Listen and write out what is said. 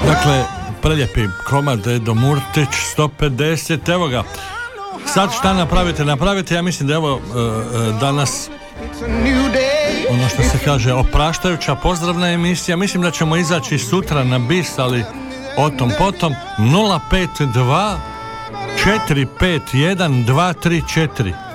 Dakle, preljepi komad Edo Murtić, 150, evo ga. Sad šta napravite, ja mislim da je ovo danas ono što se kaže opraštajuća pozdravna emisija. Mislim da ćemo izaći sutra na bis, ali o tom potom. 052 451 234